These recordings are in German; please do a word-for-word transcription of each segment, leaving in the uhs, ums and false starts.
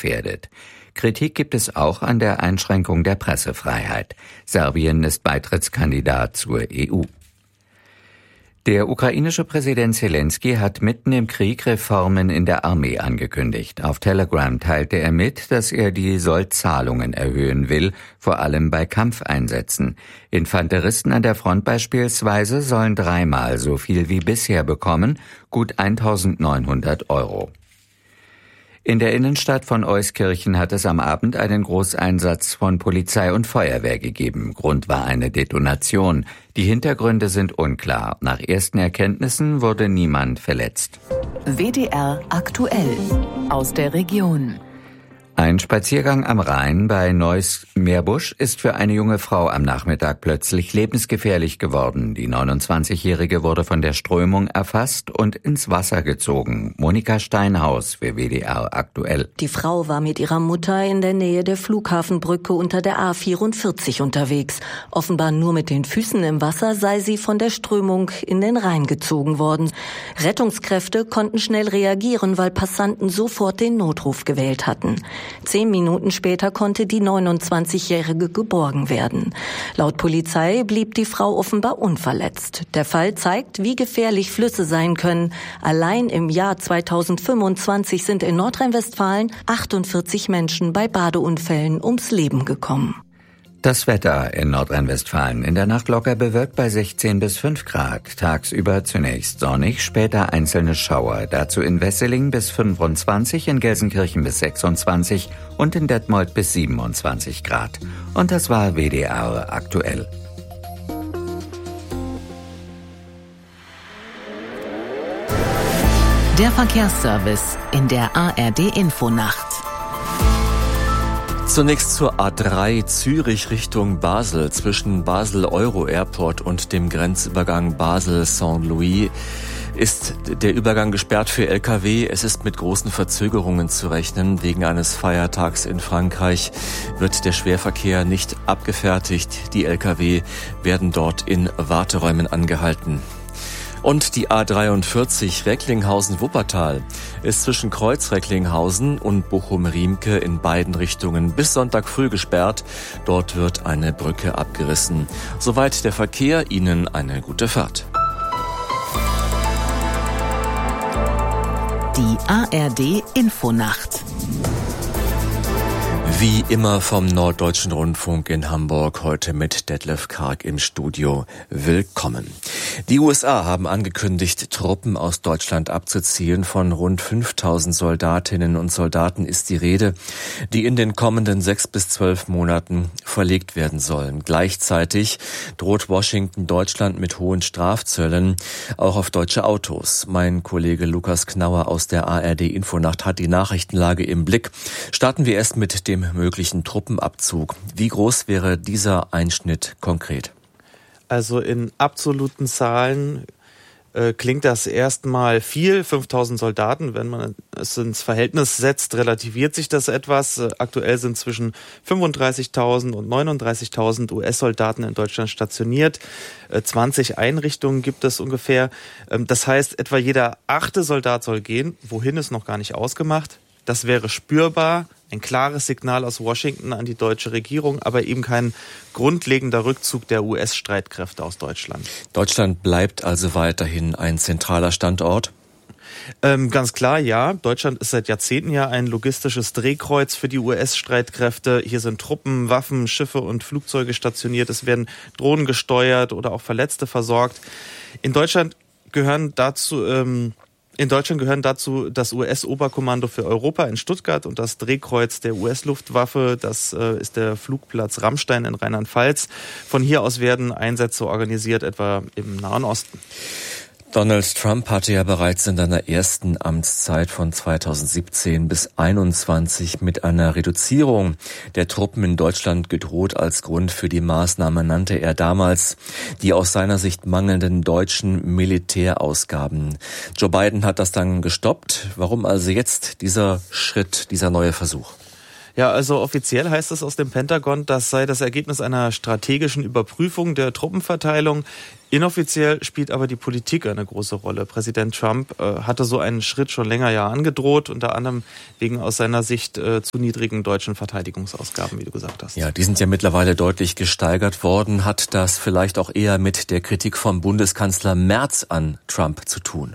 gefährdet. Kritik gibt es auch an der Einschränkung der Pressefreiheit. Serbien ist Beitrittskandidat zur E U. Der ukrainische Präsident Zelensky hat mitten im Krieg Reformen in der Armee angekündigt. Auf Telegram teilte er mit, dass er die Soldzahlungen erhöhen will, vor allem bei Kampfeinsätzen. Infanteristen an der Front beispielsweise sollen dreimal so viel wie bisher bekommen, gut eintausendneunhundert Euro. In der Innenstadt von Euskirchen hat es am Abend einen Großeinsatz von Polizei und Feuerwehr gegeben. Grund war eine Detonation. Die Hintergründe sind unklar. Nach ersten Erkenntnissen wurde niemand verletzt. W D R aktuell aus der Region. Ein Spaziergang am Rhein bei Neuss-Meerbusch ist für eine junge Frau am Nachmittag plötzlich lebensgefährlich geworden. Die neunundzwanzigjährige wurde von der Strömung erfasst und ins Wasser gezogen. Monika Steinhaus für W D R aktuell. Die Frau war mit ihrer Mutter in der Nähe der Flughafenbrücke unter der A vierundvierzig unterwegs. Offenbar nur mit den Füßen im Wasser sei sie von der Strömung in den Rhein gezogen worden. Rettungskräfte konnten schnell reagieren, weil Passanten sofort den Notruf gewählt hatten. Zehn Minuten später konnte die neunundzwanzigjährige geborgen werden. Laut Polizei blieb die Frau offenbar unverletzt. Der Fall zeigt, wie gefährlich Flüsse sein können. Allein im Jahr zweitausendfünfundzwanzig sind in Nordrhein-Westfalen achtundvierzig Menschen bei Badeunfällen ums Leben gekommen. Das Wetter in Nordrhein-Westfalen. In der Nacht locker bewölkt bei sechzehn bis fünf Grad. Tagsüber zunächst sonnig, später einzelne Schauer. Dazu in Wesseling bis fünfundzwanzig, in Gelsenkirchen bis sechsundzwanzig und in Detmold bis siebenundzwanzig Grad. Und das war W D R aktuell. Der Verkehrsservice in der A R D-Infonacht. Zunächst zur A drei Zürich Richtung Basel. Zwischen Basel Euro Airport und dem Grenzübergang Basel-Saint-Louis ist der Übergang gesperrt für L K W. Es ist mit großen Verzögerungen zu rechnen. Wegen eines Feiertags in Frankreich wird der Schwerverkehr nicht abgefertigt. Die L K W werden dort in Warteräumen angehalten. Und die A dreiundvierzig Recklinghausen-Wuppertal ist zwischen Kreuz-Recklinghausen und Bochum-Riemke in beiden Richtungen bis Sonntag früh gesperrt. Dort wird eine Brücke abgerissen. Soweit der Verkehr. Ihnen eine gute Fahrt. Die A R D-Infonacht. Wie immer vom Norddeutschen Rundfunk in Hamburg, heute mit Detlef Karg im Studio. Willkommen. Die U S A haben angekündigt, Truppen aus Deutschland abzuziehen. Von rund fünftausend Soldatinnen und Soldaten ist die Rede, die in den kommenden sechs bis zwölf Monaten verlegt werden sollen. Gleichzeitig droht Washington Deutschland mit hohen Strafzöllen, auch auf deutsche Autos. Mein Kollege Lukas Knauer aus der A R D-Infonacht hat die Nachrichtenlage im Blick. Starten wir erst mit dem möglichen Truppenabzug. Wie groß wäre dieser Einschnitt konkret? Also in absoluten Zahlen äh, klingt das erstmal viel, fünftausend Soldaten. Wenn man es ins Verhältnis setzt, relativiert sich das etwas. Äh, aktuell sind zwischen fünfunddreißigtausend und neununddreißigtausend U S-Soldaten in Deutschland stationiert. Äh, zwanzig Einrichtungen gibt es ungefähr. Ähm, das heißt, etwa jeder achte Soldat soll gehen. Wohin ist noch gar nicht ausgemacht. Das wäre spürbar, ein klares Signal aus Washington an die deutsche Regierung, aber eben kein grundlegender Rückzug der U S-Streitkräfte aus Deutschland. Deutschland bleibt also weiterhin ein zentraler Standort? Ähm, ganz klar, ja. Deutschland ist seit Jahrzehnten ja ein logistisches Drehkreuz für die U S-Streitkräfte. Hier sind Truppen, Waffen, Schiffe und Flugzeuge stationiert. Es werden Drohnen gesteuert oder auch Verletzte versorgt. In Deutschland gehören dazu... Ähm, In Deutschland gehören dazu das U S-Oberkommando für Europa in Stuttgart und das Drehkreuz der U S-Luftwaffe. Das äh, ist der Flugplatz Ramstein in Rheinland-Pfalz. Von hier aus werden Einsätze organisiert, etwa im Nahen Osten. Donald Trump hatte ja bereits in seiner ersten Amtszeit von zweitausendsiebzehn bis einundzwanzig mit einer Reduzierung der Truppen in Deutschland gedroht. Als Grund für die Maßnahme nannte er damals die aus seiner Sicht mangelnden deutschen Militärausgaben. Joe Biden hat das dann gestoppt. Warum also jetzt dieser Schritt, dieser neue Versuch? Ja, also offiziell heißt es aus dem Pentagon, das sei das Ergebnis einer strategischen Überprüfung der Truppenverteilung. Inoffiziell spielt aber die Politik eine große Rolle. Präsident Trump äh, hatte so einen Schritt schon länger ja angedroht, unter anderem wegen aus seiner Sicht äh, zu niedrigen deutschen Verteidigungsausgaben, wie du gesagt hast. Ja, die sind ja mittlerweile deutlich gesteigert worden. Hat das vielleicht auch eher mit der Kritik vom Bundeskanzler Merz an Trump zu tun?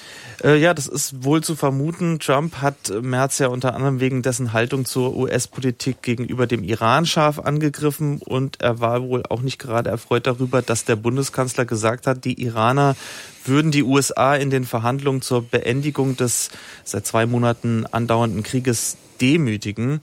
Ja, das ist wohl zu vermuten. Trump hat Merz ja unter anderem wegen dessen Haltung zur U S-Politik gegenüber dem Iran scharf angegriffen und er war wohl auch nicht gerade erfreut darüber, dass der Bundeskanzler gesagt hat, die Iraner würden die U S A in den Verhandlungen zur Beendigung des seit zwei Monaten andauernden Krieges demütigen.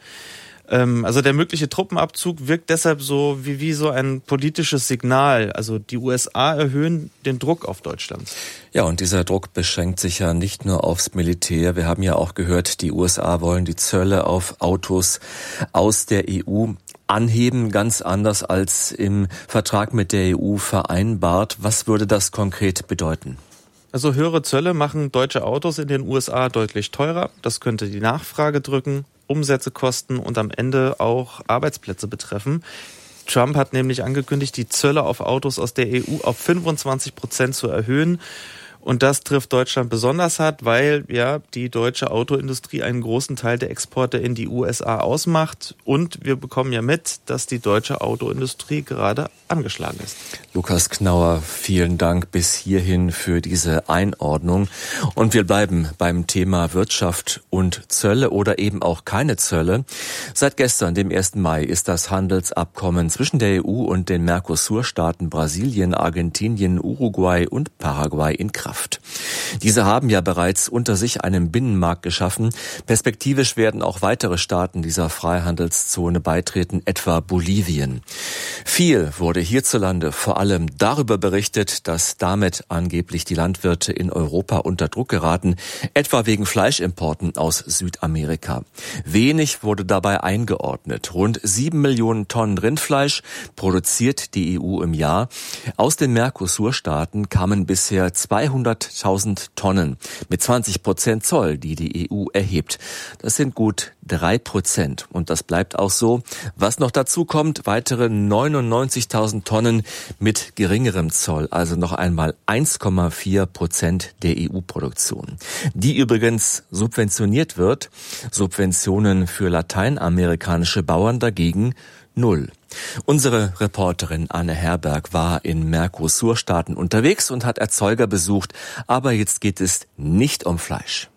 Also der mögliche Truppenabzug wirkt deshalb so wie, wie so ein politisches Signal. Also die U S A erhöhen den Druck auf Deutschland. Ja, und dieser Druck beschränkt sich ja nicht nur aufs Militär. Wir haben ja auch gehört, die U S A wollen die Zölle auf Autos aus der E U anheben, ganz anders als im Vertrag mit der E U vereinbart. Was würde das konkret bedeuten? Also höhere Zölle machen deutsche Autos in den U S A deutlich teurer. Das könnte die Nachfrage drücken, Umsätze kosten und am Ende auch Arbeitsplätze betreffen. Trump hat nämlich angekündigt, die Zölle auf Autos aus der E U auf fünfundzwanzig Prozent zu erhöhen. Und das trifft Deutschland besonders hart, weil ja die deutsche Autoindustrie einen großen Teil der Exporte in die U S A ausmacht. Und wir bekommen ja mit, dass die deutsche Autoindustrie gerade angeschlagen ist. Lukas Knauer, vielen Dank bis hierhin für diese Einordnung. Und wir bleiben beim Thema Wirtschaft und Zölle oder eben auch keine Zölle. Seit gestern, dem ersten Mai, ist das Handelsabkommen zwischen der E U und den Mercosur-Staaten Brasilien, Argentinien, Uruguay und Paraguay in Kraft. Diese haben ja bereits unter sich einen Binnenmarkt geschaffen. Perspektivisch werden auch weitere Staaten dieser Freihandelszone beitreten, etwa Bolivien. Viel wurde hierzulande vor allem darüber berichtet, dass damit angeblich die Landwirte in Europa unter Druck geraten, etwa wegen Fleischimporten aus Südamerika. Wenig wurde dabei eingeordnet. Rund sieben Millionen Tonnen Rindfleisch produziert die E U im Jahr. Aus den Mercosur-Staaten kamen bisher zweihunderttausend Tonnen mit zwanzig Prozent Zoll, die die E U erhebt. Das sind gut drei Prozent. Und das bleibt auch so. Was noch dazu kommt, weitere neunundneunzigtausend Tonnen mit geringerem Zoll, also noch einmal eins Komma vier Prozent der E U-Produktion. Die übrigens subventioniert wird. Subventionen für lateinamerikanische Bauern dagegen null. Unsere Reporterin Anne Herberg war in Mercosur-Staaten unterwegs und hat Erzeuger besucht. Aber jetzt geht es nicht um Fleisch.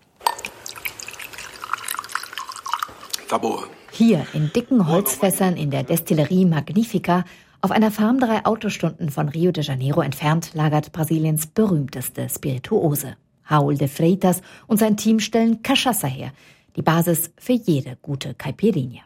Hier in dicken Holzfässern in der Destillerie Magnifica, auf einer Farm drei Autostunden von Rio de Janeiro entfernt, lagert Brasiliens berühmteste Spirituose. Raul de Freitas und sein Team stellen Cachaça her. Die Basis für jede gute Caipirinha.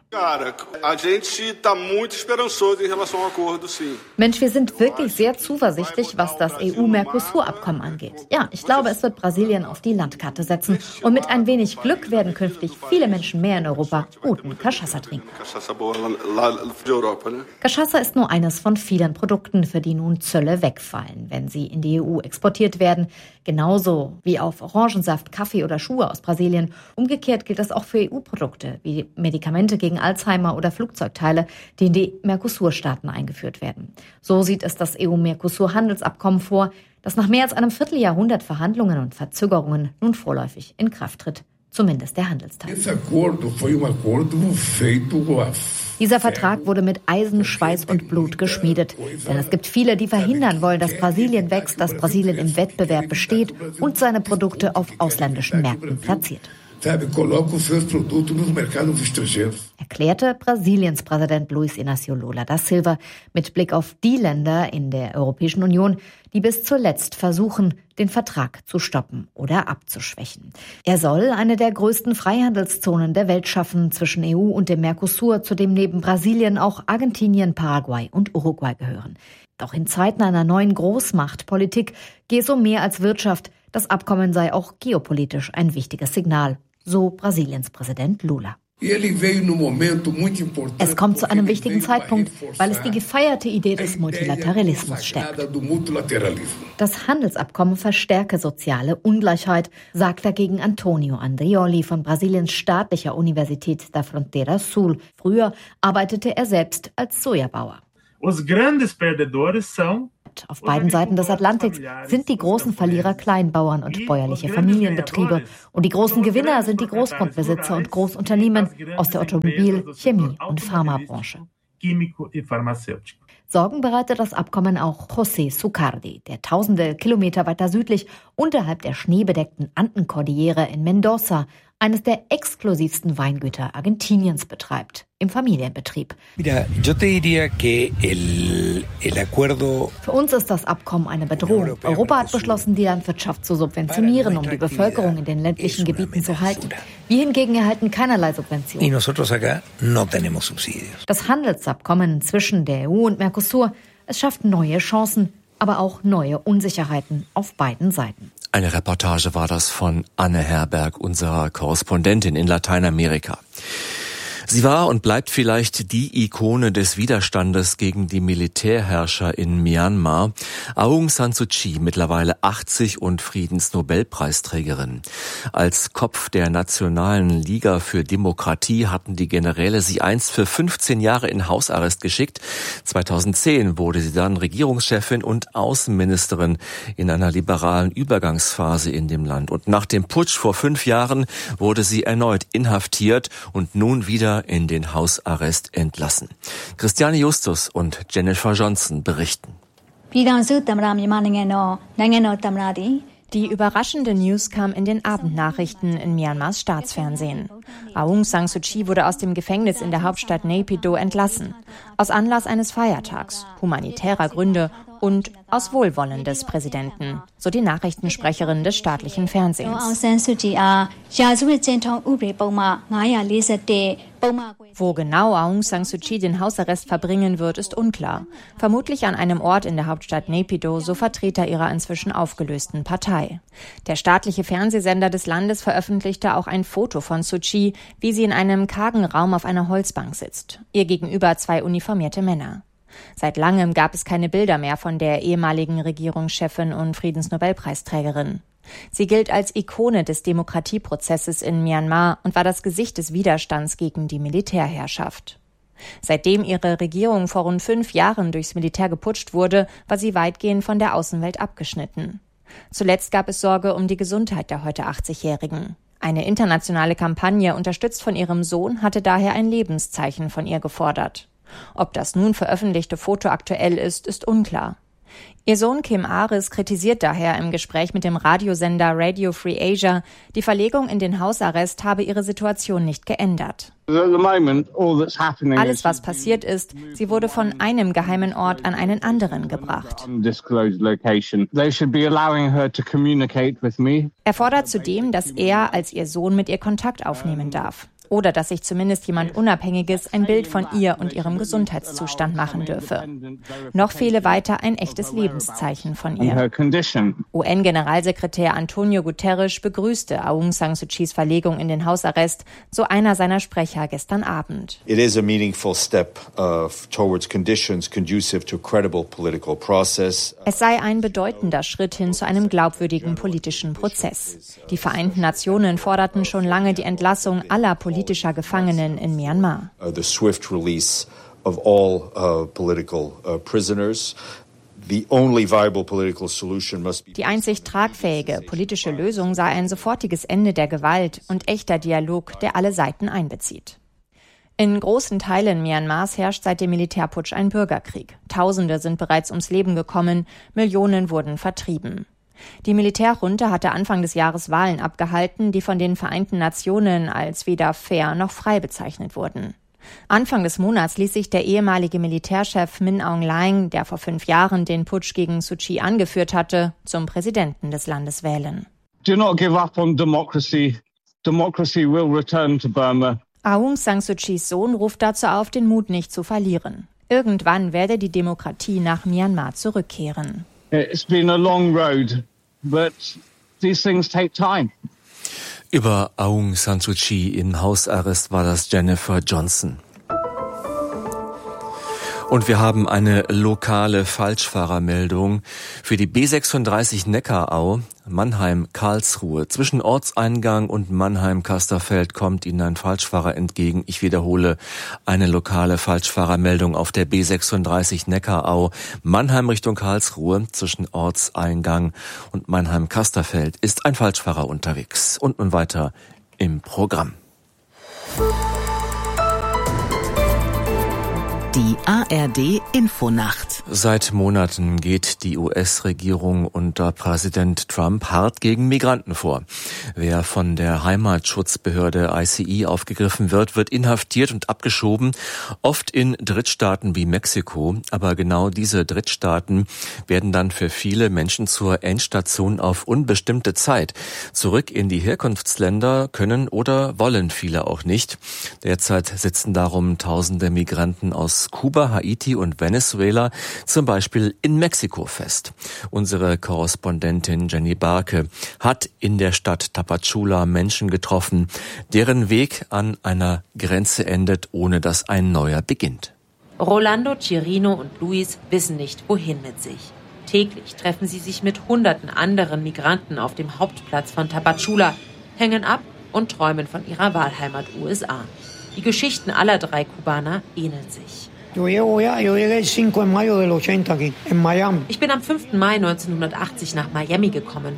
Mensch, wir sind wirklich sehr zuversichtlich, was das E U-Mercosur-Abkommen angeht. Ja, ich glaube, es wird Brasilien auf die Landkarte setzen. Und mit ein wenig Glück werden künftig viele Menschen mehr in Europa guten Cachaça trinken. Cachaça ist nur eines von vielen Produkten, für die nun Zölle wegfallen, wenn sie in die E U exportiert werden. Genauso wie auf Orangensaft, Kaffee oder Schuhe aus Brasilien. Umgekehrt gilt das auch für E U-Produkte, wie Medikamente gegen Alzheimer oder Flugzeugteile, die in die Mercosur-Staaten eingeführt werden. So sieht es das E U-Mercosur-Handelsabkommen vor, das nach mehr als einem Vierteljahrhundert Verhandlungen und Verzögerungen nun vorläufig in Kraft tritt. Zumindest der Handelsteil. Dieser Vertrag wurde mit Eisen, Schweiß und Blut geschmiedet. Denn es gibt viele, die verhindern wollen, dass Brasilien wächst, dass Brasilien im Wettbewerb besteht und seine Produkte auf ausländischen Märkten platziert. Erklärte Brasiliens Präsident Luiz Inácio Lula da Silva mit Blick auf die Länder in der Europäischen Union, die bis zuletzt versuchen, den Vertrag zu stoppen oder abzuschwächen. Er soll eine der größten Freihandelszonen der Welt schaffen zwischen E U und dem Mercosur, zu dem neben Brasilien auch Argentinien, Paraguay und Uruguay gehören. Doch in Zeiten einer neuen Großmachtpolitik gehe es um mehr als Wirtschaft. Das Abkommen sei auch geopolitisch ein wichtiges Signal, so Brasiliens Präsident Lula. Es kommt zu einem wichtigen Zeitpunkt, weil es die gefeierte Idee des Multilateralismus stärkt. Das Handelsabkommen verstärke soziale Ungleichheit, sagt dagegen Antonio Andrioli von Brasiliens staatlicher Universität da Fronteira Sul. Früher arbeitete er selbst als Sojabauer. Auf beiden Seiten des Atlantiks sind die großen Verlierer Kleinbauern und bäuerliche Familienbetriebe. Und die großen Gewinner sind die Großgrundbesitzer und Großunternehmen aus der Automobil-, Chemie- und Pharmabranche. Sorgen bereitet das Abkommen auch José Sucardi, der tausende Kilometer weiter südlich unterhalb der schneebedeckten Andenkordillere in Mendoza eines der exklusivsten Weingüter Argentiniens betreibt, im Familienbetrieb. Für uns ist das Abkommen eine Bedrohung. Europa hat beschlossen, die Landwirtschaft zu subventionieren, um die Bevölkerung in den ländlichen Gebieten zu halten. Wir hingegen erhalten keinerlei Subventionen. Das Handelsabkommen zwischen der E U und Mercosur, es schafft neue Chancen, aber auch neue Unsicherheiten auf beiden Seiten. Eine Reportage war das von Anne Herberg, unserer Korrespondentin in Lateinamerika. Sie war und bleibt vielleicht die Ikone des Widerstandes gegen die Militärherrscher in Myanmar. Aung San Suu Kyi, mittlerweile achtzig und Friedensnobelpreisträgerin. Als Kopf der Nationalen Liga für Demokratie hatten die Generäle sie einst für fünfzehn Jahre in Hausarrest geschickt. zweitausendzehn wurde sie dann Regierungschefin und Außenministerin in einer liberalen Übergangsphase in dem Land. Und nach dem Putsch vor fünf Jahren wurde sie erneut inhaftiert und nun wieder in den Hausarrest entlassen. Christiane Justus und Jennifer Johnson berichten. Die überraschende News kam in den Abendnachrichten in Myanmars Staatsfernsehen. Aung San Suu Kyi wurde aus dem Gefängnis in der Hauptstadt Naypyidaw entlassen. Aus Anlass eines Feiertags, humanitärer Gründe und aus Wohlwollen des Präsidenten, so die Nachrichtensprecherin des staatlichen Fernsehens. Wo genau Aung San Suu Kyi den Hausarrest verbringen wird, ist unklar. Vermutlich an einem Ort in der Hauptstadt Naypyidaw, so Vertreter ihrer inzwischen aufgelösten Partei. Der staatliche Fernsehsender des Landes veröffentlichte auch ein Foto von Suu Kyi, wie sie in einem kargen Raum auf einer Holzbank sitzt. Ihr gegenüber zwei uniformierte Männer. Seit langem gab es keine Bilder mehr von der ehemaligen Regierungschefin und Friedensnobelpreisträgerin. Sie gilt als Ikone des Demokratieprozesses in Myanmar und war das Gesicht des Widerstands gegen die Militärherrschaft. Seitdem ihre Regierung vor rund fünf Jahren durchs Militär geputscht wurde, war sie weitgehend von der Außenwelt abgeschnitten. Zuletzt gab es Sorge um die Gesundheit der heute achtzigjährigen. Eine internationale Kampagne, unterstützt von ihrem Sohn, hatte daher ein Lebenszeichen von ihr gefordert. Ob das nun veröffentlichte Foto aktuell ist, ist unklar. Ihr Sohn Kim Aris kritisiert daher im Gespräch mit dem Radiosender Radio Free Asia, die Verlegung in den Hausarrest habe ihre Situation nicht geändert. Alles, was passiert ist, sie wurde von einem geheimen Ort an einen anderen gebracht. Er fordert zudem, dass er als ihr Sohn mit ihr Kontakt aufnehmen darf. Oder dass sich zumindest jemand Unabhängiges ein Bild von ihr und ihrem Gesundheitszustand machen dürfe. Noch fehle weiter ein echtes Lebenszeichen von ihr. U N-Generalsekretär Antonio Guterres begrüßte Aung San Suu Kyis Verlegung in den Hausarrest, so einer seiner Sprecher gestern Abend. It is a meaningful step uh, towards conditions conducive to credible political process. Es sei ein bedeutender Schritt hin zu einem glaubwürdigen politischen Prozess. Die Vereinten Nationen forderten schon lange die Entlassung aller Politiker politischer Gefangenen in Myanmar. The swift release of all uh, political uh, prisoners. The only viable political solution must be. Die einzig tragfähige politische Lösung sei ein sofortiges Ende der Gewalt und echter Dialog, der alle Seiten einbezieht. In großen Teilen Myanmars herrscht seit dem Militärputsch ein Bürgerkrieg. Tausende sind bereits ums Leben gekommen, Millionen wurden vertrieben. Die Militärjunta hatte Anfang des Jahres Wahlen abgehalten, die von den Vereinten Nationen als weder fair noch frei bezeichnet wurden. Anfang des Monats ließ sich der ehemalige Militärchef Min Aung Hlaing, der vor fünf Jahren den Putsch gegen Suu Kyi angeführt hatte, zum Präsidenten des Landes wählen. Do not give up on democracy. Democracy will return to Burma. Aung San Suu Kyis Sohn ruft dazu auf, den Mut nicht zu verlieren. Irgendwann werde die Demokratie nach Myanmar zurückkehren. It's been a long road, but these things take time. Über Aung San Suu Kyi im Hausarrest war das Jennifer Johnson. Und wir haben eine lokale Falschfahrermeldung für die B sechsunddreißig Neckarau, Mannheim-Karlsruhe. Zwischen Ortseingang und Mannheim-Kasterfeld kommt Ihnen ein Falschfahrer entgegen. Ich wiederhole, eine lokale Falschfahrermeldung auf der B sechsunddreißig Neckarau, Mannheim Richtung Karlsruhe. Zwischen Ortseingang und Mannheim-Kasterfeld ist ein Falschfahrer unterwegs. Und nun weiter im Programm. Die A R D Infonacht. Seit Monaten geht die U S-Regierung unter Präsident Trump hart gegen Migranten vor. Wer von der Heimatschutzbehörde I C E aufgegriffen wird, wird inhaftiert und abgeschoben, oft in Drittstaaten wie Mexiko. Aber genau diese Drittstaaten werden dann für viele Menschen zur Endstation auf unbestimmte Zeit. Zurück in die Herkunftsländer können oder wollen viele auch nicht. Derzeit sitzen darum tausende Migranten aus Kuba, Haiti und Venezuela zum Beispiel in Mexiko fest. Unsere Korrespondentin Jenny Barke hat in der Stadt Tapachula Menschen getroffen, deren Weg an einer Grenze endet, ohne dass ein neuer beginnt. Rolando, Chirino und Luis wissen nicht, wohin mit sich. Täglich treffen sie sich mit hunderten anderen Migranten auf dem Hauptplatz von Tapachula, hängen ab und träumen von ihrer Wahlheimat U S A. Die Geschichten aller drei Kubaner ähneln sich. Ich bin am fünften Mai neunzehnhundertachtzig nach Miami gekommen,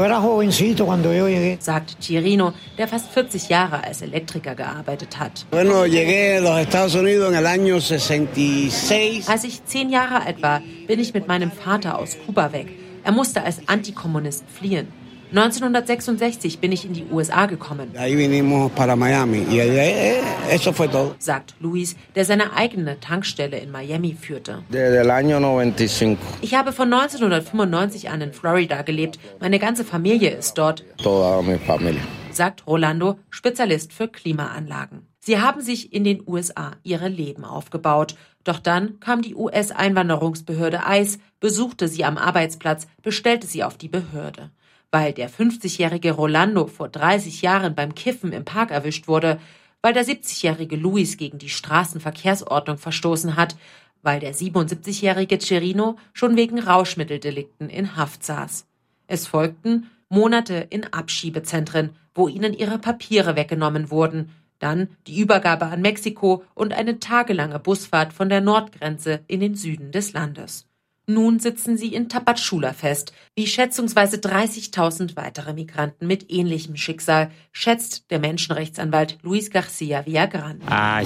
sagt Chirino, der fast vierzig Jahre als Elektriker gearbeitet hat. Als ich zehn Jahre alt war, bin ich mit meinem Vater aus Kuba weg. Er musste als Antikommunist fliehen. neunzehnhundertsechsundsechzig bin ich in die U S A gekommen, sagt Luis, der seine eigene Tankstelle in Miami führte. Ich habe von neunzehnhundertfünfundneunzig an in Florida gelebt. Meine ganze Familie ist dort, sagt Rolando, Spezialist für Klimaanlagen. Sie haben sich in den U S A ihre Leben aufgebaut. Doch dann kam die U S-Einwanderungsbehörde I C E, besuchte sie am Arbeitsplatz, bestellte sie auf die Behörde. Weil der fünfzigjährige Rolando vor dreißig Jahren beim Kiffen im Park erwischt wurde, weil der siebzigjährige Luis gegen die Straßenverkehrsordnung verstoßen hat, weil der siebenundsiebzigjährige Chirino schon wegen Rauschmitteldelikten in Haft saß. Es folgten Monate in Abschiebezentren, wo ihnen ihre Papiere weggenommen wurden, dann die Übergabe an Mexiko und eine tagelange Busfahrt von der Nordgrenze in den Süden des Landes. Nun sitzen sie in Tapachula fest, wie schätzungsweise dreißigtausend weitere Migranten mit ähnlichem Schicksal, schätzt der Menschenrechtsanwalt Luis García Villagrán.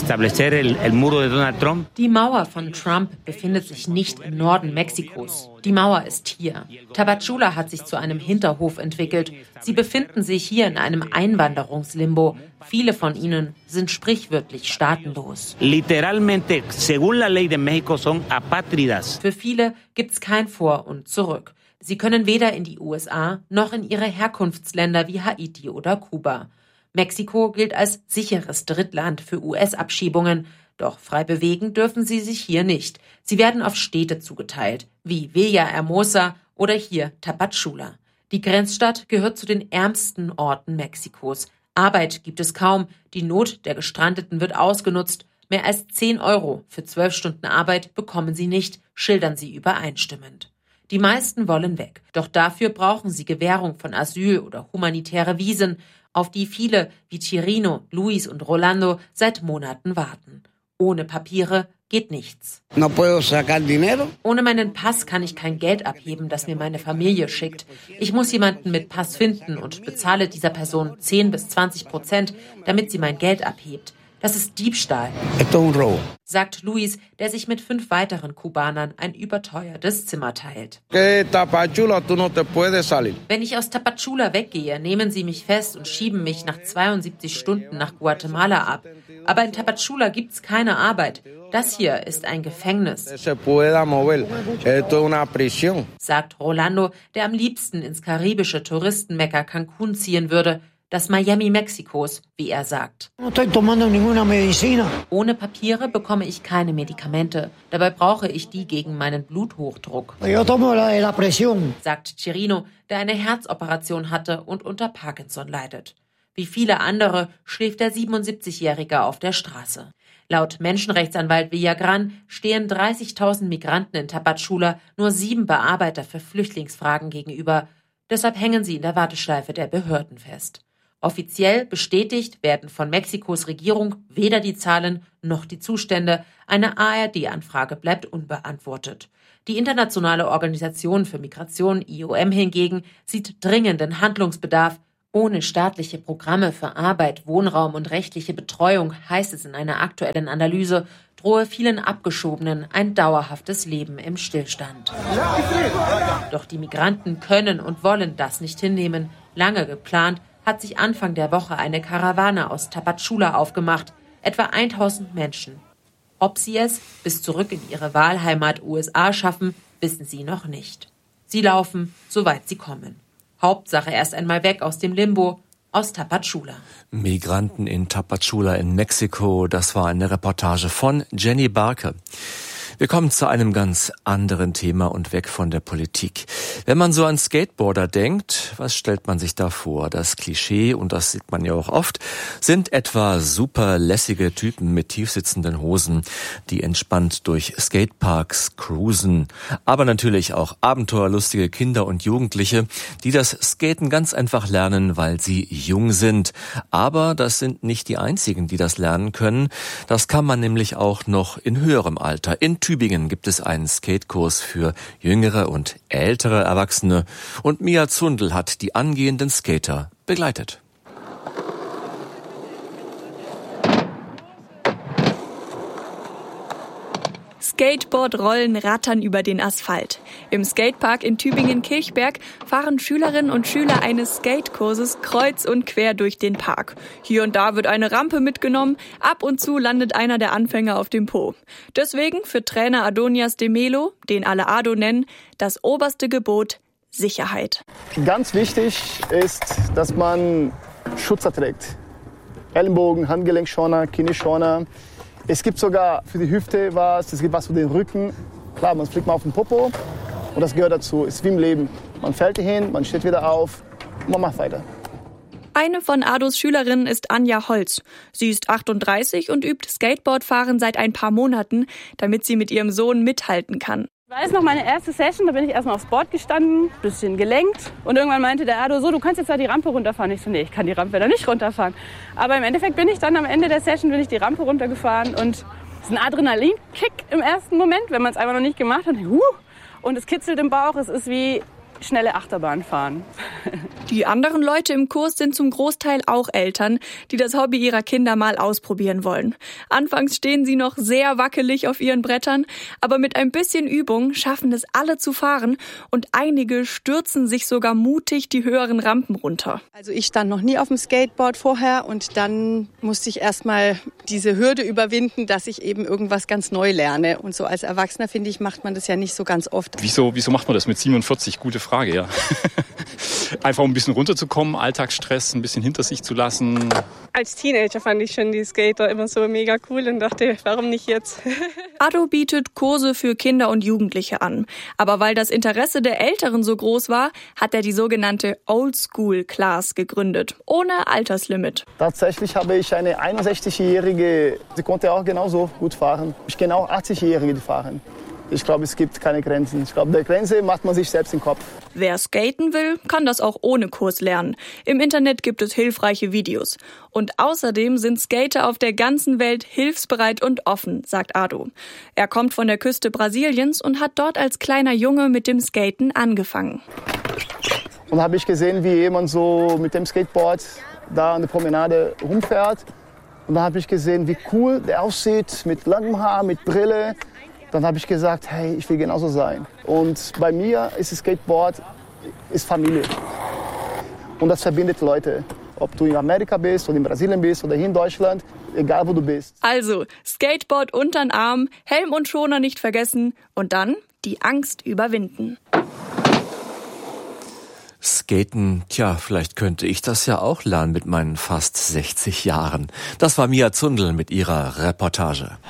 Die Mauer von Trump befindet sich nicht im Norden Mexikos. Die Mauer ist hier. Tapachula hat sich zu einem Hinterhof entwickelt. Sie befinden sich hier in einem Einwanderungslimbo. Viele von ihnen sind sprichwörtlich staatenlos. Literalmente, según la ley de México, son apátridas. Für viele gibt's kein Vor und Zurück. Sie können weder in die U S A noch in ihre Herkunftsländer wie Haiti oder Kuba. Mexiko gilt als sicheres Drittland für U S-Abschiebungen. Doch frei bewegen dürfen sie sich hier nicht. Sie werden auf Städte zugeteilt, wie Villahermosa oder hier Tapachula. Die Grenzstadt gehört zu den ärmsten Orten Mexikos. Arbeit gibt es kaum, die Not der Gestrandeten wird ausgenutzt. Mehr als zehn Euro für zwölf Stunden Arbeit bekommen sie nicht, schildern sie übereinstimmend. Die meisten wollen weg, doch dafür brauchen sie Gewährung von Asyl oder humanitäre Visen, auf die viele wie Chirino, Luis und Rolando seit Monaten warten. Ohne Papiere geht nichts. No puedo sacar dinero. Ohne meinen Pass kann ich kein Geld abheben, das mir meine Familie schickt. Ich muss jemanden mit Pass finden und bezahle dieser Person zehn bis zwanzig Prozent, damit sie mein Geld abhebt. Das ist Diebstahl, sagt Luis, der sich mit fünf weiteren Kubanern ein überteuertes Zimmer teilt. Wenn ich aus Tapachula weggehe, nehmen sie mich fest und schieben mich nach zweiundsiebzig Stunden nach Guatemala ab. Aber in Tapachula gibt's keine Arbeit. Das hier ist ein Gefängnis, sagt Rolando, der am liebsten ins karibische Touristenmekka Cancún ziehen würde. Das Miami Mexikos, wie er sagt. Ohne Papiere bekomme ich keine Medikamente. Dabei brauche ich die gegen meinen Bluthochdruck, sagt Chirino, der eine Herzoperation hatte und unter Parkinson leidet. Wie viele andere schläft der siebenundsiebzigjährige auf der Straße. Laut Menschenrechtsanwalt Villagran stehen dreißigtausend Migranten in Tapachula nur sieben Bearbeiter für Flüchtlingsfragen gegenüber. Deshalb hängen sie in der Warteschleife der Behörden fest. Offiziell bestätigt werden von Mexikos Regierung weder die Zahlen noch die Zustände. Eine A R D-Anfrage bleibt unbeantwortet. Die Internationale Organisation für Migration I O M hingegen sieht dringenden Handlungsbedarf. Ohne staatliche Programme für Arbeit, Wohnraum und rechtliche Betreuung, heißt es in einer aktuellen Analyse, drohe vielen Abgeschobenen ein dauerhaftes Leben im Stillstand. Doch die Migranten können und wollen das nicht hinnehmen. Lange geplant, hat sich Anfang der Woche eine Karawane aus Tapachula aufgemacht, etwa tausend Menschen. Ob sie es bis zurück in ihre Wahlheimat U S A schaffen, wissen sie noch nicht. Sie laufen, soweit sie kommen. Hauptsache erst einmal weg aus dem Limbo, aus Tapachula. Migranten in Tapachula in Mexiko, das war eine Reportage von Jenny Barke. Wir kommen zu einem ganz anderen Thema und weg von der Politik. Wenn man so an Skateboarder denkt, was stellt man sich da vor? Das Klischee, und das sieht man ja auch oft, sind etwa super lässige Typen mit tiefsitzenden Hosen, die entspannt durch Skateparks cruisen. Aber natürlich auch abenteuerlustige Kinder und Jugendliche, die das Skaten ganz einfach lernen, weil sie jung sind. Aber das sind nicht die einzigen, die das lernen können. Das kann man nämlich auch noch in höherem Alter. In Tübingen gibt es einen Skatekurs für jüngere und ältere Erwachsene und Mia Zundel hat die angehenden Skater begleitet. Skateboard-Rollen rattern über den Asphalt. Im Skatepark in Tübingen-Kilchberg fahren Schülerinnen und Schüler eines Skatekurses kreuz und quer durch den Park. Hier und da wird eine Rampe mitgenommen, ab und zu landet einer der Anfänger auf dem Po. Deswegen für Trainer Adonias de Melo, den alle Ado nennen, das oberste Gebot: Sicherheit. Ganz wichtig ist, dass man Schutzer trägt. Ellenbogen, Handgelenkschoner, Knieschoner. Es gibt sogar für die Hüfte was, es gibt was für den Rücken. Klar, man fliegt mal auf den Popo und das gehört dazu. Es ist wie im Leben. Man fällt hin, man steht wieder auf und man macht weiter. Eine von Ados Schülerinnen ist Anja Holz. Sie ist achtunddreißig und übt Skateboardfahren seit ein paar Monaten, damit sie mit ihrem Sohn mithalten kann. Ich weiß noch, meine erste Session, da bin ich erstmal aufs Board gestanden, bisschen gelenkt. Und irgendwann meinte der Ado, so, du kannst jetzt da die Rampe runterfahren. Ich so, nee, ich kann die Rampe da nicht runterfahren. Aber im Endeffekt bin ich dann am Ende der Session bin ich die Rampe runtergefahren. Und es ist ein Adrenalinkick im ersten Moment, wenn man es einfach noch nicht gemacht hat. Und es kitzelt im Bauch, es ist wie schnelle Achterbahn fahren. Die anderen Leute im Kurs sind zum Großteil auch Eltern, die das Hobby ihrer Kinder mal ausprobieren wollen. Anfangs stehen sie noch sehr wackelig auf ihren Brettern, aber mit ein bisschen Übung schaffen es alle zu fahren und einige stürzen sich sogar mutig die höheren Rampen runter. Also ich stand noch nie auf dem Skateboard vorher und dann musste ich erstmal diese Hürde überwinden, dass ich eben irgendwas ganz neu lerne. Und so als Erwachsener, finde ich, macht man das ja nicht so ganz oft. Wieso, wieso macht man das mit siebenundvierzig? Gute Frage, ja. Einfach um ein bisschen runterzukommen, Alltagsstress ein bisschen hinter sich zu lassen. Als Teenager fand ich schon die Skater immer so mega cool und dachte, warum nicht jetzt? Ado bietet Kurse für Kinder und Jugendliche an. Aber weil das Interesse der Älteren so groß war, hat er die sogenannte Old School Class gegründet, ohne Alterslimit. Tatsächlich habe ich eine einundsechzigjährige, sie konnte auch genauso gut fahren. Ich kenne auch achtzigjährige, die fahren. Ich glaube, es gibt keine Grenzen. Ich glaube, der Grenze macht man sich selbst im Kopf. Wer skaten will, kann das auch ohne Kurs lernen. Im Internet gibt es hilfreiche Videos. Und außerdem sind Skater auf der ganzen Welt hilfsbereit und offen, sagt Ado. Er kommt von der Küste Brasiliens und hat dort als kleiner Junge mit dem Skaten angefangen. Und da habe ich gesehen, wie jemand so mit dem Skateboard da an der Promenade rumfährt. Und da habe ich gesehen, wie cool der aussieht, mit langem Haar, mit Brille. Dann habe ich gesagt, hey, ich will genauso sein. Und bei mir ist das Skateboard ist Familie. Und das verbindet Leute. Ob du in Amerika bist oder in Brasilien bist oder hier in Deutschland, egal wo du bist. Also, Skateboard untern Arm, Helm und Schoner nicht vergessen und dann die Angst überwinden. Skaten, tja, vielleicht könnte ich das ja auch lernen mit meinen fast sechzig Jahren. Das war Mia Zundel mit ihrer Reportage.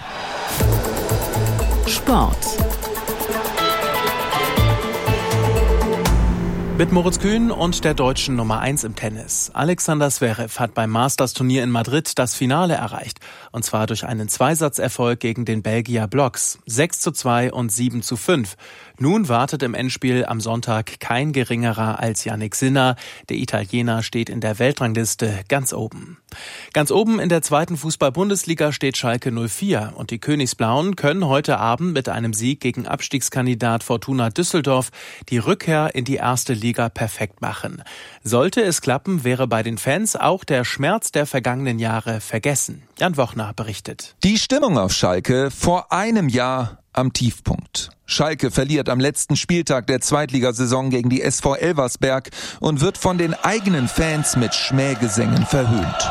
Sport. Mit Moritz Kühn und der deutschen Nummer eins im Tennis. Alexander Zverev hat beim Masters-Turnier in Madrid das Finale erreicht. Und zwar durch einen Zweisatzerfolg gegen den Belgier Blocks. sechs zu zwei und sieben zu fünf. Nun wartet im Endspiel am Sonntag kein geringerer als Jannik Sinner. Der Italiener steht in der Weltrangliste ganz oben. Ganz oben in der zweiten Fußball-Bundesliga steht Schalke null vier. Und die Königsblauen können heute Abend mit einem Sieg gegen Abstiegskandidat Fortuna Düsseldorf die Rückkehr in die erste Liga perfekt machen. Sollte es klappen, wäre bei den Fans auch der Schmerz der vergangenen Jahre vergessen. Jan Wochner berichtet. Die Stimmung auf Schalke vor einem Jahr am Tiefpunkt. Schalke verliert am letzten Spieltag der Zweitligasaison gegen die S V Elversberg und wird von den eigenen Fans mit Schmähgesängen verhöhnt.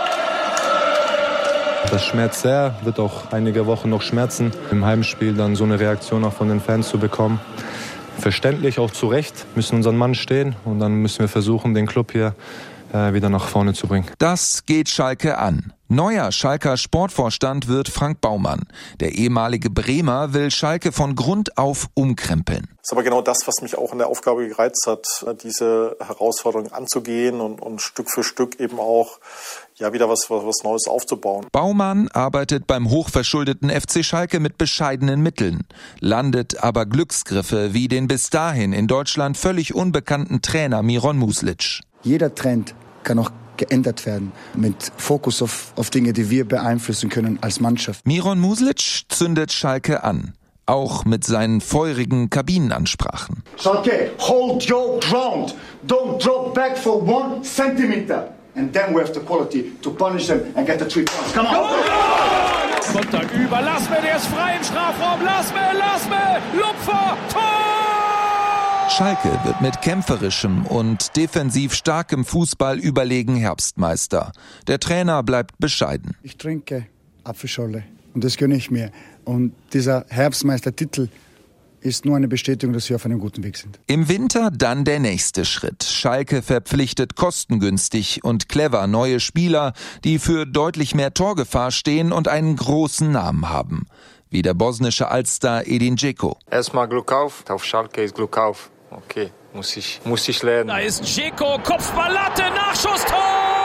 Das schmerzt sehr, wird auch einige Wochen noch schmerzen, im Heimspiel dann so eine Reaktion auch von den Fans zu bekommen. Verständlich, auch zu Recht, müssen unseren Mann stehen und dann müssen wir versuchen, den Club hier äh, wieder nach vorne zu bringen. Das geht Schalke an. Neuer Schalker Sportvorstand wird Frank Baumann. Der ehemalige Bremer will Schalke von Grund auf umkrempeln. Das ist aber genau das, was mich auch in der Aufgabe gereizt hat, diese Herausforderung anzugehen und, und Stück für Stück eben auch ja wieder was, was, was Neues aufzubauen. Baumann arbeitet beim hochverschuldeten F C Schalke mit bescheidenen Mitteln, landet aber Glücksgriffe wie den bis dahin in Deutschland völlig unbekannten Trainer Miron Muslic. Jeder Trend kann auch geändert werden, mit Fokus auf, auf Dinge, die wir beeinflussen können als Mannschaft. Miron Muslic zündet Schalke an, auch mit seinen feurigen Kabinenansprachen. Schalke, hold your ground, don't drop back for one centimeter. And then we have the quality to punish them and get the three points. Come on! Sonntag über, lass mir, der ist frei im Strafraum, lass mir, lass mir, Lupfer, Tor! Schalke wird mit kämpferischem und defensiv starkem Fußball überlegen Herbstmeister. Der Trainer bleibt bescheiden. Ich trinke Apfelschorle und das gönne ich mir. Und dieser Herbstmeistertitel ist nur eine Bestätigung, dass wir auf einem guten Weg sind. Im Winter dann der nächste Schritt. Schalke verpflichtet kostengünstig und clever neue Spieler, die für deutlich mehr Torgefahr stehen und einen großen Namen haben. Wie der bosnische Altstar Edin Dzeko. Erstmal Glück auf, auf Schalke ist Glück auf. Okay, muss ich, muss ich lernen. Da ist Dzeko, Kopfballlatte, Nachschusstor!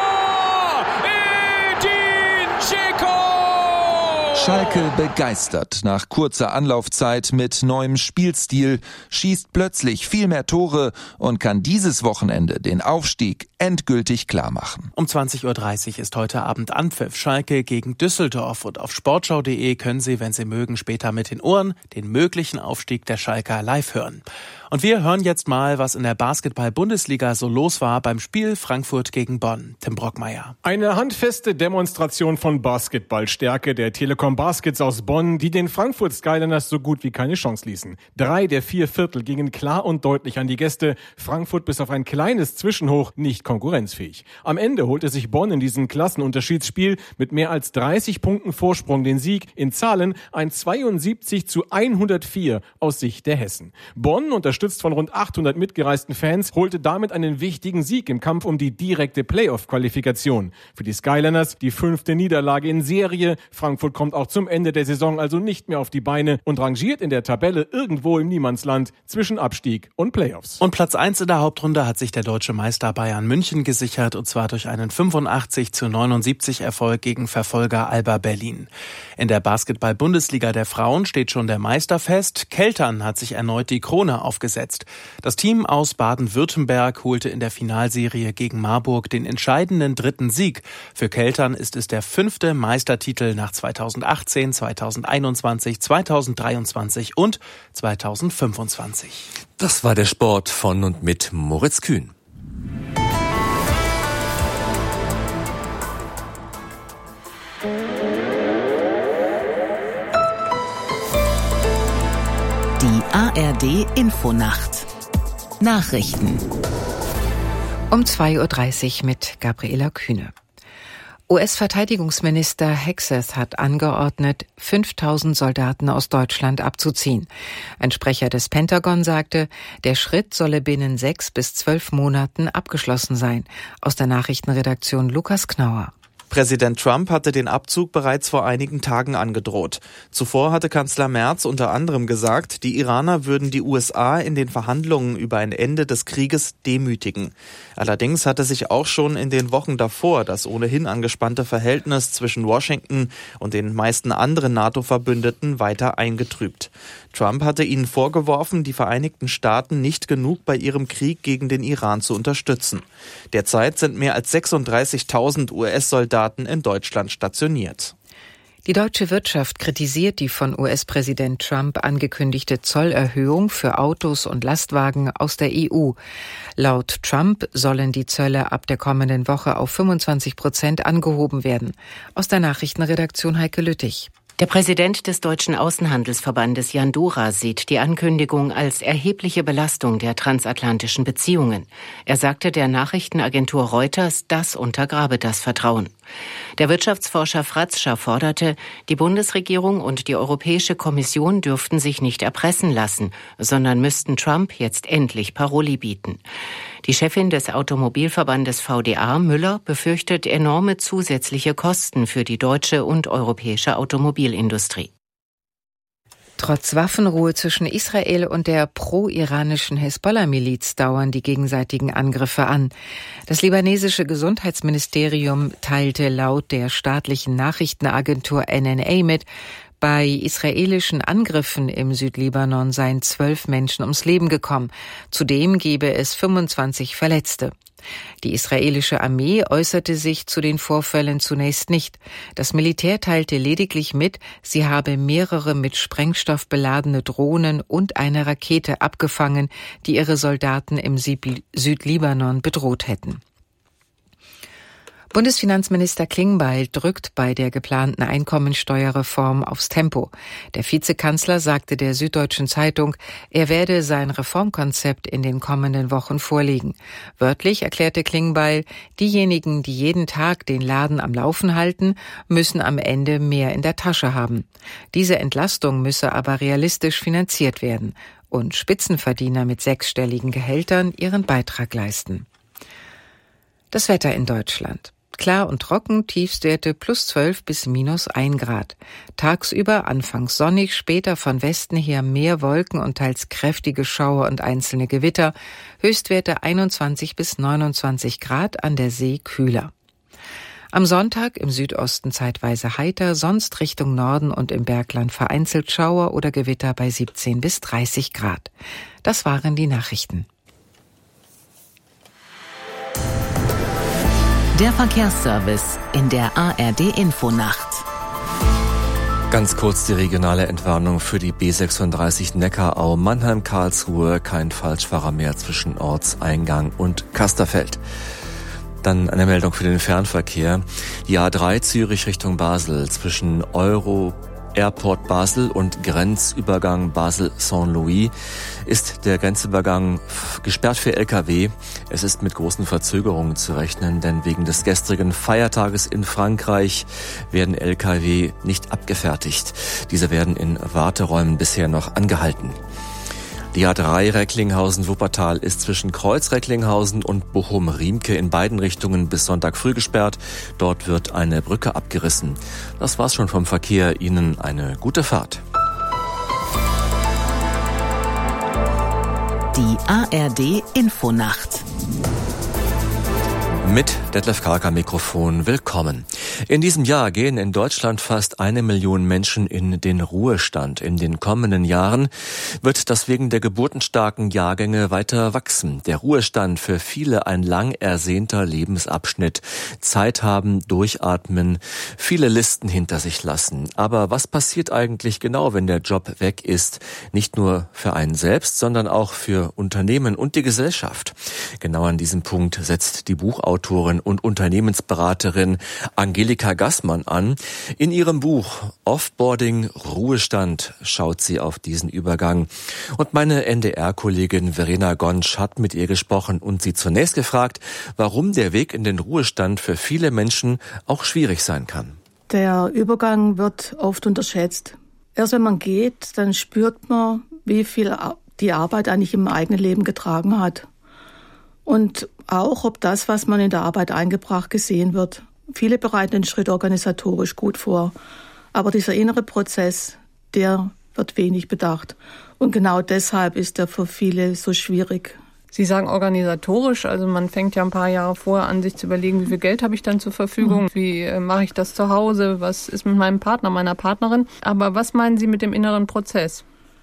Edin Dzeko! Schalke begeistert nach kurzer Anlaufzeit mit neuem Spielstil, schießt plötzlich viel mehr Tore und kann dieses Wochenende den Aufstieg endgültig klarmachen. Um zwanzig Uhr dreißig ist heute Abend Anpfiff. Schalke gegen Düsseldorf und auf sportschau punkt de können Sie, wenn Sie mögen, später mit den Ohren den möglichen Aufstieg der Schalker live hören. Und wir hören jetzt mal, was in der Basketball-Bundesliga so los war beim Spiel Frankfurt gegen Bonn. Tim Brockmeier. Eine handfeste Demonstration von Basketballstärke der Telekom Baskets aus Bonn, die den Frankfurt Skyliners so gut wie keine Chance ließen. Drei der vier Viertel gingen klar und deutlich an die Gäste. Frankfurt bis auf ein kleines Zwischenhoch nicht konkurrenzfähig. Am Ende holte sich Bonn in diesem Klassenunterschiedsspiel mit mehr als dreißig Punkten Vorsprung den Sieg. In Zahlen ein zweiundsiebzig zu hundertvier aus Sicht der Hessen. Bonn, unterstützt von rund achthundert mitgereisten Fans, holte damit einen wichtigen Sieg im Kampf um die direkte Playoff-Qualifikation. Für die Skyliners die fünfte Niederlage in Serie. Frankfurt kommt auch zum Ende der Saison also nicht mehr auf die Beine und rangiert in der Tabelle irgendwo im Niemandsland zwischen Abstieg und Playoffs. Und Platz eins in der Hauptrunde hat sich der deutsche Meister Bayern München gesichert, und zwar durch einen fünfundachtzig zu neunundsiebzig Erfolg gegen Verfolger Alba Berlin. In der Basketball-Bundesliga der Frauen steht schon der Meister fest. Keltern hat sich erneut die Krone aufgesetzt. Das Team aus Baden-Württemberg holte in der Finalserie gegen Marburg den entscheidenden dritten Sieg. Für Keltern ist es der fünfte Meistertitel nach zweitausendachtzehn, zweitausendeinundzwanzig, zweitausenddreiundzwanzig und zweitausendfünfundzwanzig. Das war der Sport von und mit Moritz Kühn. Die A R D Infonacht. Nachrichten. Um zwei Uhr dreißig mit Gabriela Kühne. U S-Verteidigungsminister Hegseth hat angeordnet, fünftausend Soldaten aus Deutschland abzuziehen. Ein Sprecher des Pentagon sagte, der Schritt solle binnen sechs bis zwölf Monaten abgeschlossen sein. Aus der Nachrichtenredaktion Lukas Knauer. Präsident Trump hatte den Abzug bereits vor einigen Tagen angedroht. Zuvor hatte Kanzler Merz unter anderem gesagt, die Iraner würden die U S A in den Verhandlungen über ein Ende des Krieges demütigen. Allerdings hatte sich auch schon in den Wochen davor das ohnehin angespannte Verhältnis zwischen Washington und den meisten anderen NATO-Verbündeten weiter eingetrübt. Trump hatte ihnen vorgeworfen, die Vereinigten Staaten nicht genug bei ihrem Krieg gegen den Iran zu unterstützen. Derzeit sind mehr als sechsunddreißigtausend U S-Soldaten in Deutschland stationiert. Die deutsche Wirtschaft kritisiert die von U S-Präsident Trump angekündigte Zollerhöhung für Autos und Lastwagen aus der E U. Laut Trump sollen die Zölle ab der kommenden Woche auf fünfundzwanzig Prozent angehoben werden. Aus der Nachrichtenredaktion Heike Lüttich. Der Präsident des Deutschen Außenhandelsverbandes Jan Dora sieht die Ankündigung als erhebliche Belastung der transatlantischen Beziehungen. Er sagte der Nachrichtenagentur Reuters, das untergrabe das Vertrauen. Der Wirtschaftsforscher Fratzscher forderte, die Bundesregierung und die Europäische Kommission dürften sich nicht erpressen lassen, sondern müssten Trump jetzt endlich Paroli bieten. Die Chefin des Automobilverbandes V D A, Müller, befürchtet enorme zusätzliche Kosten für die deutsche und europäische Automobilindustrie. Trotz Waffenruhe zwischen Israel und der pro-iranischen Hisbollah-Miliz dauern die gegenseitigen Angriffe an. Das libanesische Gesundheitsministerium teilte laut der staatlichen Nachrichtenagentur N N A mit, bei israelischen Angriffen im Südlibanon seien zwölf Menschen ums Leben gekommen. Zudem gebe es fünfundzwanzig Verletzte. Die israelische Armee äußerte sich zu den Vorfällen zunächst nicht. Das Militär teilte lediglich mit, sie habe mehrere mit Sprengstoff beladene Drohnen und eine Rakete abgefangen, die ihre Soldaten im Südlibanon bedroht hätten. Bundesfinanzminister Klingbeil drückt bei der geplanten Einkommensteuerreform aufs Tempo. Der Vizekanzler sagte der Süddeutschen Zeitung, er werde sein Reformkonzept in den kommenden Wochen vorlegen. Wörtlich erklärte Klingbeil, diejenigen, die jeden Tag den Laden am Laufen halten, müssen am Ende mehr in der Tasche haben. Diese Entlastung müsse aber realistisch finanziert werden und Spitzenverdiener mit sechsstelligen Gehältern ihren Beitrag leisten. Das Wetter in Deutschland. Klar und trocken, Tiefstwerte plus zwölf bis minus ein Grad. Tagsüber anfangs sonnig, später von Westen her mehr Wolken und teils kräftige Schauer und einzelne Gewitter. Höchstwerte einundzwanzig bis neunundzwanzig Grad, an der See kühler. Am Sonntag im Südosten zeitweise heiter, sonst Richtung Norden und im Bergland vereinzelt Schauer oder Gewitter bei siebzehn bis dreißig Grad. Das waren die Nachrichten. Der Verkehrsservice in der A R D-Infonacht. Ganz kurz die regionale Entwarnung für die B sechsunddreißig Neckarau Mannheim-Karlsruhe. Kein Falschfahrer mehr zwischen Ortseingang und Kasterfeld. Dann eine Meldung für den Fernverkehr. Die A drei Zürich Richtung Basel zwischen Euro Airport Basel und Grenzübergang Basel-Saint-Louis ist der Grenzübergang gesperrt für L K W. Es ist mit großen Verzögerungen zu rechnen, denn wegen des gestrigen Feiertages in Frankreich werden L K W nicht abgefertigt. Diese werden in Warteräumen bisher noch angehalten. Die A drei Recklinghausen-Wuppertal ist zwischen Kreuz-Recklinghausen und Bochum-Riemke in beiden Richtungen bis Sonntag früh gesperrt. Dort wird eine Brücke abgerissen. Das war's schon vom Verkehr. Ihnen eine gute Fahrt. Die A R D-Infonacht. Mit Detlef Karker Mikrofon, willkommen. In diesem Jahr gehen in Deutschland fast eine Million Menschen in den Ruhestand. In den kommenden Jahren wird das wegen der geburtenstarken Jahrgänge weiter wachsen. Der Ruhestand für viele ein lang ersehnter Lebensabschnitt. Zeit haben, durchatmen, viele Listen hinter sich lassen. Aber was passiert eigentlich genau, wenn der Job weg ist? Nicht nur für einen selbst, sondern auch für Unternehmen und die Gesellschaft. Genau an diesem Punkt setzt die Buchautorin und Unternehmensberaterin Angelika Gassmann an. In ihrem Buch Offboarding Ruhestand schaut sie auf diesen Übergang. Und meine N D R-Kollegin Verena Gonsch hat mit ihr gesprochen und sie zunächst gefragt, warum der Weg in den Ruhestand für viele Menschen auch schwierig sein kann. Der Übergang wird oft unterschätzt. Erst wenn man geht, dann spürt man, wie viel die Arbeit eigentlich im eigenen Leben getragen hat. Und auch, ob das, was man in der Arbeit eingebracht, gesehen wird. viele bereiten den Schritt organisatorisch gut vor. Aber dieser innere Prozess, der wird wenig bedacht. Und genau deshalb ist er für viele so schwierig. Sie sagen organisatorisch, also man fängt ja ein paar Jahre vorher an, sich zu überlegen, wie viel Geld habe ich dann zur Verfügung, mhm. wie äh, mache ich das zu Hause, was ist mit meinem Partner, meiner Partnerin. Aber was meinen Sie mit dem inneren Prozess?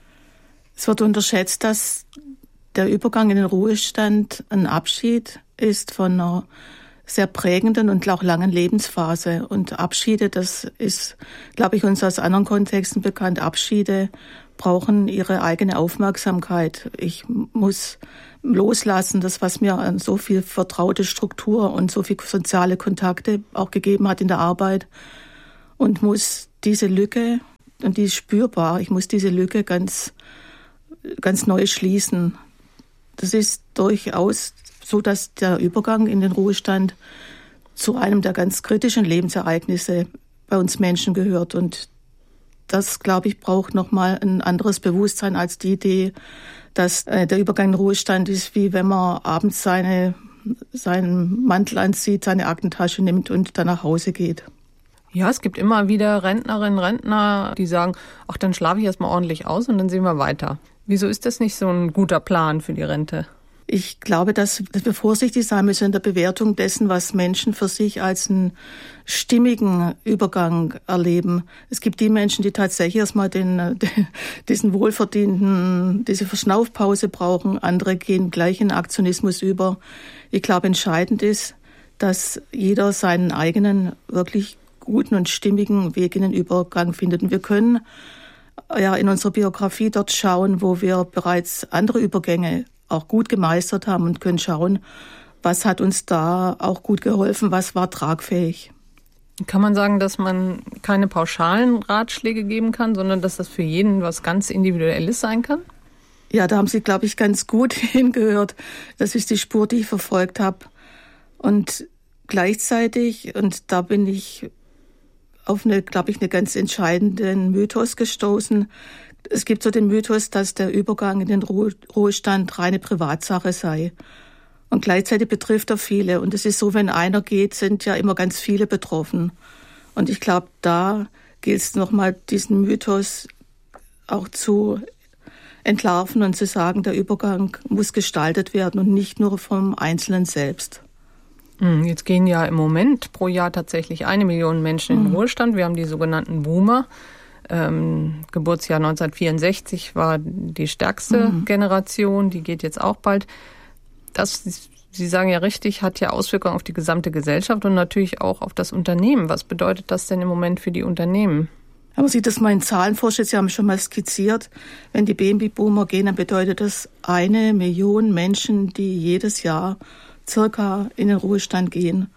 Es wird unterschätzt, dass der Übergang in den Ruhestand ein Abschied ist von einer sehr prägenden und auch langen Lebensphase. Und Abschiede, das ist, glaube ich, uns aus anderen Kontexten bekannt, Abschiede brauchen ihre eigene Aufmerksamkeit. Ich muss loslassen, das, was mir an so viel vertraute Struktur und so viel soziale Kontakte auch gegeben hat in der Arbeit, und muss diese Lücke, und die ist spürbar, ich muss diese Lücke ganz, ganz neu schließen. Das ist durchaus so, dass der Übergang in den Ruhestand zu einem der ganz kritischen Lebensereignisse bei uns Menschen gehört. Und das, glaube ich, braucht nochmal ein anderes Bewusstsein als die Idee, dass äh, der Übergang in den Ruhestand ist, wie wenn man abends seine, seinen Mantel anzieht, seine Aktentasche nimmt und dann nach Hause geht. Ja, es gibt immer wieder Rentnerinnen, Rentner, die sagen, ach, dann schlafe ich erstmal ordentlich aus und dann sehen wir weiter. Wieso ist das nicht so ein guter Plan für die Rente? Ich glaube, dass, dass wir vorsichtig sein müssen in der Bewertung dessen, was Menschen für sich als einen stimmigen Übergang erleben. Es gibt die Menschen, die tatsächlich erstmal den, den, diesen wohlverdienten, diese Verschnaufpause brauchen. Andere gehen gleich in Aktionismus über. Ich glaube, entscheidend ist, dass jeder seinen eigenen, wirklich guten und stimmigen Weg in den Übergang findet. Und wir können ja in unserer Biografie dort schauen, wo wir bereits andere Übergänge auch gut gemeistert haben, und können schauen, was hat uns da auch gut geholfen, was war tragfähig. Kann man sagen, dass man keine pauschalen Ratschläge geben kann, sondern dass das für jeden was ganz Individuelles sein kann? Ja, da haben Sie, glaube ich, ganz gut hingehört. Das ist die Spur, die ich verfolgt habe. Und gleichzeitig, und da bin ich auf eine, glaube ich, eine ganz entscheidenden Mythos gestoßen. Es gibt so den Mythos, dass der Übergang in den Ruhestand reine Privatsache sei. Und gleichzeitig betrifft er viele. Und es ist so, wenn einer geht, sind ja immer ganz viele betroffen. Und ich glaube, da gilt es nochmal, diesen Mythos auch zu entlarven und zu sagen, der Übergang muss gestaltet werden und nicht nur vom Einzelnen selbst. Jetzt gehen ja im Moment pro Jahr tatsächlich eine Million Menschen in den Ruhestand. Wir haben die sogenannten Boomer. Ähm, Geburtsjahr neunzehnhundertvierundsechzig war die stärkste mhm. Generation, die geht jetzt auch bald. Das, Sie sagen ja richtig, hat ja Auswirkungen auf die gesamte Gesellschaft und natürlich auch auf das Unternehmen. Was bedeutet das denn im Moment für die Unternehmen? Aber Sie das mal in Zahlen vorstellen, Sie haben schon mal skizziert, wenn die Babyboomer gehen, dann bedeutet das eine Million Menschen, die jedes Jahr circa in den Ruhestand gehen.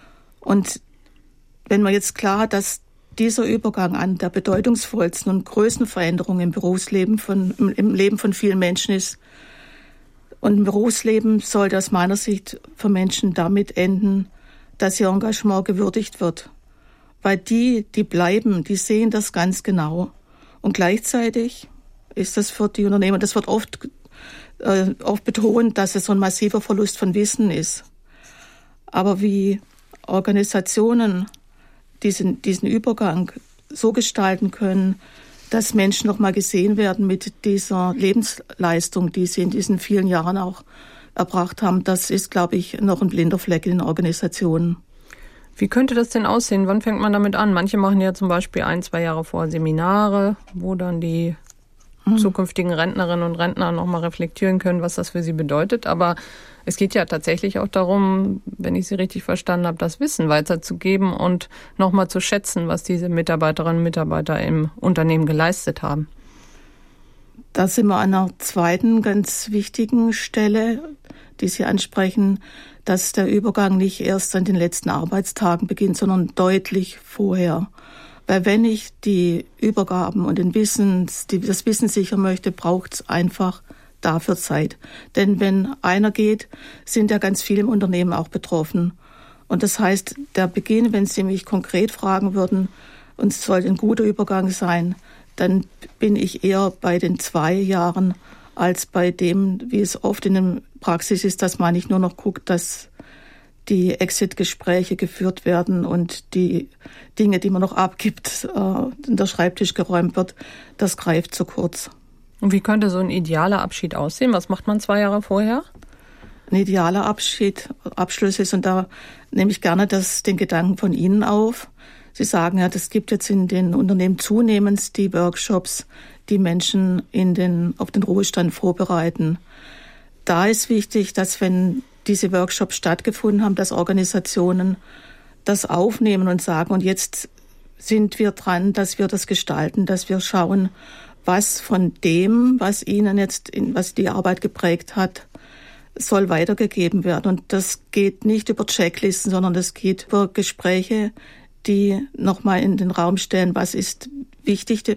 Und wenn man jetzt klar hat, dass dieser Übergang an der bedeutungsvollsten und größten Veränderung im Berufsleben von, im Leben von vielen Menschen ist. Und im Berufsleben sollte aus meiner Sicht für Menschen damit enden, dass ihr Engagement gewürdigt wird. Weil die, die bleiben, die sehen das ganz genau. Und gleichzeitig ist das für die Unternehmer, das wird oft, äh, oft betont, dass es so ein massiver Verlust von Wissen ist. Aber wie Organisationen diesen, diesen Übergang so gestalten können, dass Menschen noch mal gesehen werden mit dieser Lebensleistung, die sie in diesen vielen Jahren auch erbracht haben. Das ist, glaube ich, noch ein blinder Fleck in den Organisationen. Wie könnte das denn aussehen? Wann fängt man damit an? Manche machen ja zum Beispiel ein, zwei Jahre vor Seminare, wo dann die mhm. zukünftigen Rentnerinnen und Rentner noch mal reflektieren können, was das für sie bedeutet. Aber es geht ja tatsächlich auch darum, wenn ich Sie richtig verstanden habe, das Wissen weiterzugeben und nochmal zu schätzen, was diese Mitarbeiterinnen und Mitarbeiter im Unternehmen geleistet haben. Da sind wir an einer zweiten ganz wichtigen Stelle, die Sie ansprechen, dass der Übergang nicht erst an den letzten Arbeitstagen beginnt, sondern deutlich vorher. Weil wenn ich die Übergaben und den Wissens, die, das Wissen sichern möchte, braucht es einfach dafür Zeit. Denn wenn einer geht, sind ja ganz viele im Unternehmen auch betroffen. Und das heißt, der Beginn, wenn Sie mich konkret fragen würden, und es sollte ein guter Übergang sein, dann bin ich eher bei den zwei Jahren als bei dem, wie es oft in der Praxis ist, dass man nicht nur noch guckt, dass die Exit-Gespräche geführt werden und die Dinge, die man noch abgibt, in der Schreibtisch geräumt wird, das greift zu kurz. Und wie könnte so ein idealer Abschied aussehen? Was macht man zwei Jahre vorher? Ein idealer Abschied, Abschluss ist, und da nehme ich gerne das, den Gedanken von Ihnen auf. Sie sagen ja, es gibt jetzt in den Unternehmen zunehmend die Workshops, die Menschen in den, auf den Ruhestand vorbereiten. Da ist wichtig, dass wenn diese Workshops stattgefunden haben, dass Organisationen das aufnehmen und sagen, und jetzt sind wir dran, dass wir das gestalten, dass wir schauen, was von dem, was Ihnen jetzt, in, was die Arbeit geprägt hat, soll weitergegeben werden. Und das geht nicht über Checklisten, sondern das geht über Gespräche, die nochmal in den Raum stellen, was ist wichtig